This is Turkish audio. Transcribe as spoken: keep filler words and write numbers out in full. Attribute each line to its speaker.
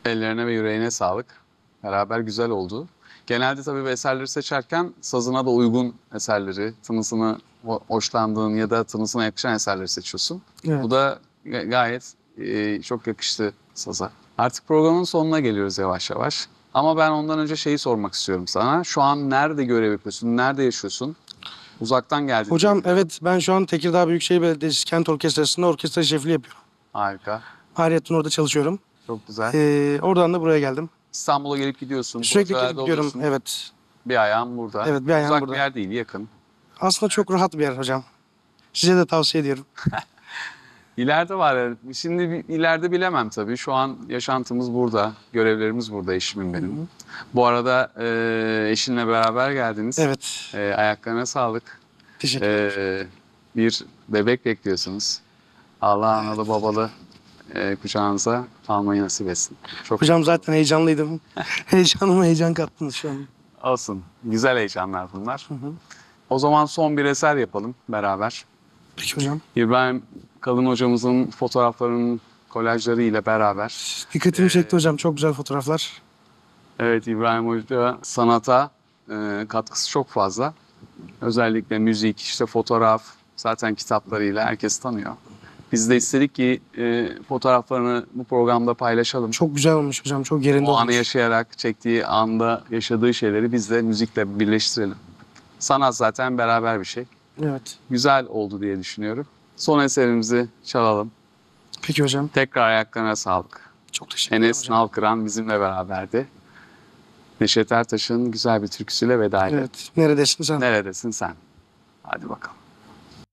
Speaker 1: Ellerine ve yüreğine sağlık. Beraber güzel oldu. Genelde tabii bu eserleri seçerken sazına da uygun eserleri, tınısını ho- hoşlandığın ya da tınısına yakışan eserleri seçiyorsun.
Speaker 2: Evet.
Speaker 1: Bu da ga- gayet e, çok yakıştı saza. Artık programın sonuna geliyoruz yavaş yavaş. Ama ben ondan önce şeyi sormak istiyorum sana. Şu an nerede görev yapıyorsun? Nerede yaşıyorsun? Uzaktan geldin.
Speaker 2: Hocam evet, ben şu an Tekirdağ Büyükşehir Belediyesi Kent Orkestrası'nda orkestra şefliği yapıyorum.
Speaker 1: Harika.
Speaker 2: Ayrıca orada çalışıyorum.
Speaker 1: Çok güzel.
Speaker 2: Ee, oradan da buraya geldim.
Speaker 1: İstanbul'a gelip gidiyorsun.
Speaker 2: Sürekli gelip
Speaker 1: projelerde
Speaker 2: gidiyorum.
Speaker 1: oluyorsun.
Speaker 2: Evet.
Speaker 1: Bir ayağın burada.
Speaker 2: Evet, bir ayağım
Speaker 1: Uzak
Speaker 2: burada.
Speaker 1: bir yer değil, yakın.
Speaker 2: Aslında çok rahat bir yer hocam. Size de tavsiye ediyorum.
Speaker 1: İleride var. Yani. Şimdi bir- ileride bilemem tabii. Şu an yaşantımız burada. Görevlerimiz burada eşimin benim. Bu arada e, eşinle beraber geldiniz.
Speaker 2: Evet.
Speaker 1: E, ayaklarına sağlık.
Speaker 2: Teşekkür ederim.
Speaker 1: E, bir bebek bekliyorsunuz. Allah analı babalı e, kucağınıza almayı nasip etsin. Çok
Speaker 2: Hocam zaten heyecanlıydım. Heyecanıma heyecan kattınız şu an.
Speaker 1: olsun. Güzel heyecanlar bunlar.
Speaker 2: Hı hı.
Speaker 1: O zaman son bir eser yapalım beraber.
Speaker 2: Peki hocam.
Speaker 1: İbrahim Kalın hocamızın fotoğraflarının kolajları ile beraber.
Speaker 2: Dikkatimi çekti hocam. Çok güzel fotoğraflar.
Speaker 1: Evet, İbrahim Hoca sanata e, katkısı çok fazla. Özellikle müzik, işte fotoğraf, zaten kitaplarıyla herkes tanıyor. Biz de istedik ki e, fotoğraflarını bu programda paylaşalım.
Speaker 2: Çok güzel olmuş hocam. Çok yerinde
Speaker 1: O anı
Speaker 2: olmuş.
Speaker 1: yaşayarak çektiği anda yaşadığı şeyleri biz de müzikle birleştirelim. Sanat zaten beraber bir şey.
Speaker 2: Evet.
Speaker 1: Güzel oldu diye düşünüyorum. Son eserimizi çalalım.
Speaker 2: Peki hocam.
Speaker 1: Tekrar ayaklarına sağlık.
Speaker 2: Çok teşekkür ederim
Speaker 1: Enes
Speaker 2: hocam.
Speaker 1: Nalkıran bizimle beraberdi. Neşet Ertaş'ın güzel bir türküsüyle veda edelim.
Speaker 2: Evet. Neredesin sen?
Speaker 1: Neredesin sen? Hadi bakalım.